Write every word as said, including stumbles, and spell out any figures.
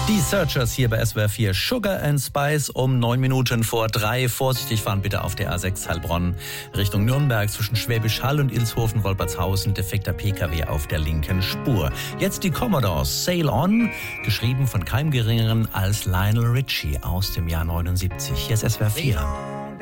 Die Searchers hier bei S W R vier. Sugar and Spice um neun Minuten vor drei. Vorsichtig fahren bitte auf der A sechs Heilbronn Richtung Nürnberg zwischen Schwäbisch Hall und Ilshofen-Wolpertshausen. Defekter P K W auf der linken Spur. Jetzt die Commodores. Sail On, geschrieben von keinem Geringeren als Lionel Richie aus dem Jahr neunundsiebzig. Hier ist S W R vier.